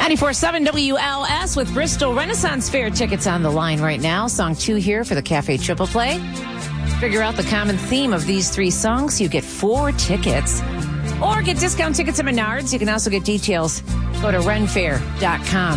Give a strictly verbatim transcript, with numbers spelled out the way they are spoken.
ninety-four point seven W L S with Bristol Renaissance Fair tickets on the line right now. Song two here for the Cafe Triple Play. Figure out the common theme of these three songs. You get four tickets. Or get discount tickets at Menards. You can also get details. Go to ren fair dot com.